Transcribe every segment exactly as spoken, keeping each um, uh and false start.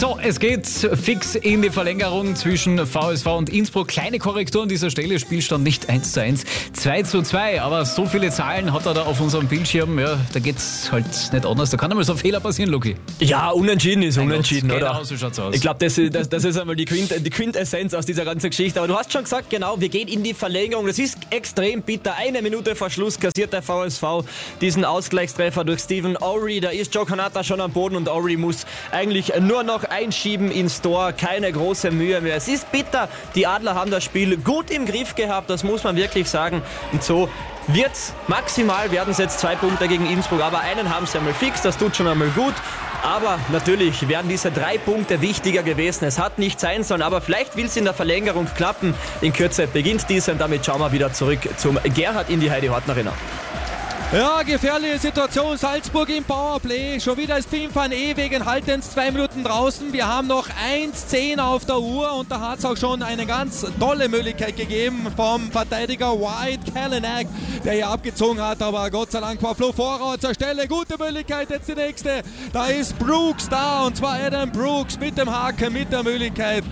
So, es geht fix in die Verlängerung zwischen V S V und Innsbruck. Kleine Korrektur an dieser Stelle, Spielstand nicht eins zu eins, zwei zu zwei. Aber so viele Zahlen hat er da auf unserem Bildschirm, ja, da geht's halt nicht anders. Da kann einmal so ein Fehler passieren, Luki. Ja, unentschieden ist Mein unentschieden, Gott, oder? genau so schaut's aus. Ich glaube, das, das, das ist einmal die, Quint, die Quintessenz aus dieser ganzen Geschichte. Aber du hast schon gesagt, genau, wir gehen in die Verlängerung. Das ist extrem bitter. Eine Minute vor Schluss kassiert der V S V diesen Ausgleichstreffer durch Stephen Owry. Da ist Joe Kanata schon am Boden und Owry muss eigentlich nur noch einschieben ins Tor. Keine große Mühe mehr. Es ist bitter. Die Adler haben das Spiel gut im Griff gehabt. Das muss man wirklich sagen. Und so wird's maximal, werden es jetzt zwei Punkte gegen Innsbruck. Aber einen haben sie einmal fix. Das tut schon einmal gut. Aber natürlich wären diese drei Punkte wichtiger gewesen. Es hat nicht sein sollen, aber vielleicht will es in der Verlängerung klappen. In Kürze beginnt diese und damit schauen wir wieder zurück zum Gerhard in die Heidi-Horten Arena. Ja, gefährliche Situation. Salzburg im Powerplay. Schon wieder ist Finn van E wegen Haltens zwei Minuten draußen. Wir haben noch eins zehn auf der Uhr und da hat es auch schon eine ganz tolle Möglichkeit gegeben vom Verteidiger White Kalanick, der hier abgezogen hat. Aber Gott sei Dank war Flo Vorauer zur Stelle. Gute Möglichkeit, jetzt die nächste. Da ist Brooks da und zwar Adam Brooks mit dem Haken, mit der Möglichkeit.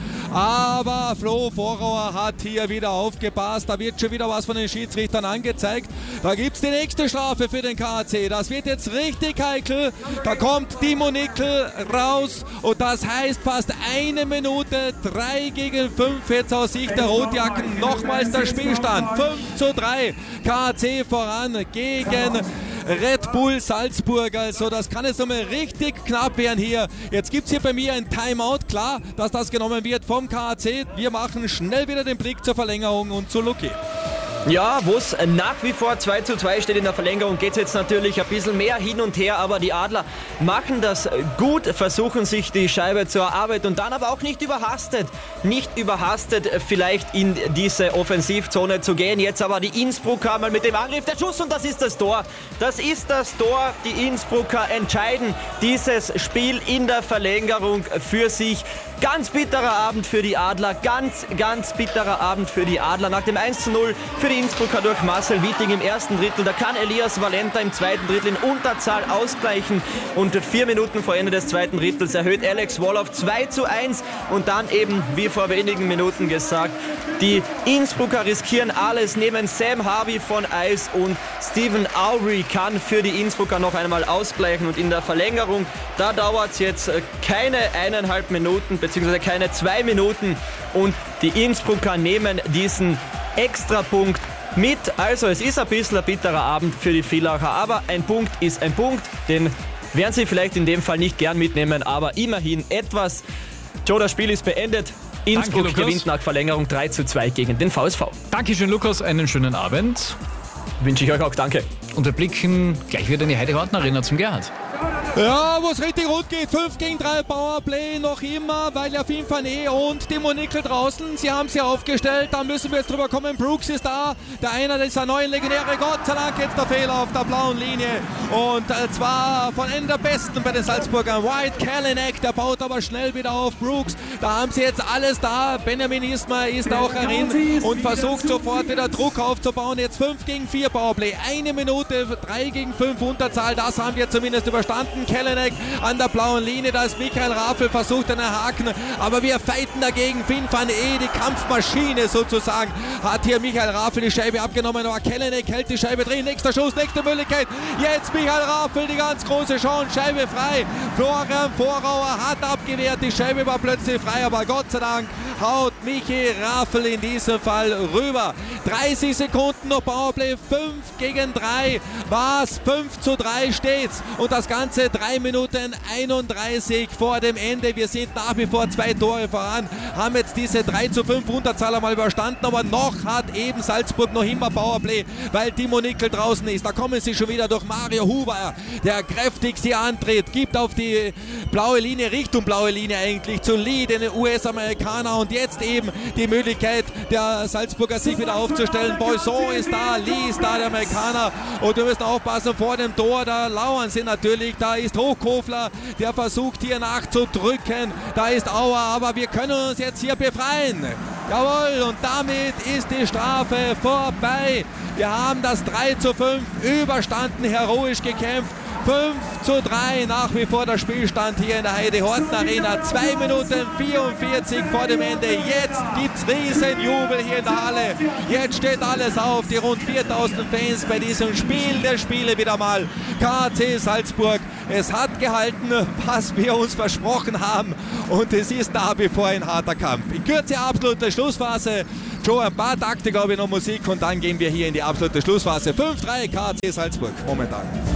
Aber Flo Vorauer hat hier wieder aufgepasst. Da wird schon wieder was von den Schiedsrichtern angezeigt. Da gibt es die nächste Strafe für den K A C. Das wird jetzt richtig heikel. Da kommt Timo Nickel raus und das heißt fast eine Minute, drei gegen fünf jetzt aus Sicht der Rotjacken. Nochmals der Spielstand, fünf zu drei. K A C voran gegen Red Bull Salzburg. Also das kann jetzt nochmal richtig knapp werden hier. Jetzt gibt es hier bei mir ein Timeout. Klar, dass das genommen wird vom K A C. Wir machen schnell wieder den Blick zur Verlängerung und zu Luki. Ja, wo es nach wie vor zwei zu zwei steht in der Verlängerung, geht es jetzt natürlich ein bisschen mehr hin und her, aber die Adler machen das gut, versuchen sich die Scheibe zu erarbeiten und dann aber auch nicht überhastet, nicht überhastet vielleicht in diese Offensivzone zu gehen. Jetzt aber die Innsbrucker mal mit dem Angriff, der Schuss und das ist das Tor. Das ist das Tor, die Innsbrucker entscheiden dieses Spiel in der Verlängerung für sich. Ganz bitterer Abend für die Adler, ganz, ganz bitterer Abend für die Adler. Nach dem eins zu null für die Innsbrucker durch Marcel Witting im ersten Drittel. Da kann Elias Valenta im zweiten Drittel in Unterzahl ausgleichen. Und vier Minuten vor Ende des zweiten Drittels erhöht Alex Wall auf zwei zu eins. Und dann eben, wie vor wenigen Minuten gesagt, die Innsbrucker riskieren alles, nehmen Sam Harvey von Eis und Stephen Owry kann für die Innsbrucker noch einmal ausgleichen. Und in der Verlängerung, da dauert es jetzt keine eineinhalb Minuten, beziehungsweise keine zwei Minuten. Und die Innsbrucker nehmen diesen Extrapunkt mit. Also es ist ein bisschen ein bitterer Abend für die Villacher, aber ein Punkt ist ein Punkt, den werden sie vielleicht in dem Fall nicht gern mitnehmen, aber immerhin etwas. Joe, das Spiel ist beendet. Innsbruck Danke, gewinnt nach Verlängerung drei zu zwei gegen den V S V. Dankeschön, Lukas. Einen schönen Abend. Wünsche ich euch auch, danke. Und wir blicken gleich wieder in die Heidi-Horten Arena zum Gerhard. Ja, wo es richtig rund geht. fünf gegen drei Powerplay noch immer, weil ja Finn van E und Timo Nickel draußen. Sie haben sie aufgestellt, da müssen wir jetzt drüber kommen. Brooks ist da, der einer dieser neuen Legendäre. Gott sei Dank jetzt der Fehler auf der blauen Linie. Und äh, zwar von einem der Besten bei den Salzburgern. White Kalanick, der baut aber schnell wieder auf. Brooks, da haben sie jetzt alles da. Benjamin Ismar ist auch herin und versucht sofort wieder Druck aufzubauen. Jetzt fünf gegen vier Powerplay. Eine Minute, drei gegen fünf Unterzahl. Das haben wir zumindest überstanden. Kalanick an der blauen Linie, da ist Michael Raffel, versucht einen Haken, aber wir fighten dagegen. Finn van E, die Kampfmaschine sozusagen, hat hier Michael Raffel die Scheibe abgenommen, aber Kalanick hält die Scheibe drin. Nächster Schuss, nächste Möglichkeit. Jetzt Michael Raffel, die ganz große Chance, Scheibe frei. Florian Vorauer hat abgewehrt, die Scheibe war plötzlich frei, aber Gott sei Dank haut Michi Raffel in diesem Fall rüber. dreißig Sekunden noch Powerplay, fünf gegen drei, was fünf zu drei steht's und das Ganze drei Minuten einunddreißig vor dem Ende. Wir sind nach wie vor zwei Tore voran, haben jetzt diese drei zu fünf Unterzahl einmal überstanden, aber noch hat eben Salzburg noch immer Powerplay, weil Timo Nickel draußen ist. Da kommen sie schon wieder durch Mario Huber, der kräftigst hier antritt, gibt auf die blaue Linie, Richtung blaue Linie eigentlich, zu Lee, den U S-Amerikaner, und jetzt eben die Möglichkeit, der Salzburger sich wieder aufzustellen. Boisson ist da, Lee ist da, der Amerikaner, und wir müssen aufpassen vor dem Tor, da lauern sie natürlich, da ist Hochkofler, der versucht hier nachzudrücken, da ist Auer, aber wir können uns jetzt hier befreien. Jawohl, und damit ist die Strafe vorbei. Wir haben das drei zu fünf überstanden, heroisch gekämpft fünf zu drei nach wie vor der Spielstand hier in der Heide-Horten Arena. zwei Minuten vierundvierzig vor dem Ende. Jetzt gibt's Riesenjubel hier in der Halle. Jetzt steht alles auf. Die rund viertausend Fans bei diesem Spiel der Spiele wieder mal. K C Salzburg. Es hat gehalten, was wir uns versprochen haben. Und es ist nach wie vor ein harter Kampf. In Kürze absolute Schlussphase. Joe, ein paar Takte, glaube ich, noch Musik. Und dann gehen wir hier in die absolute Schlussphase. fünf drei K C Salzburg momentan.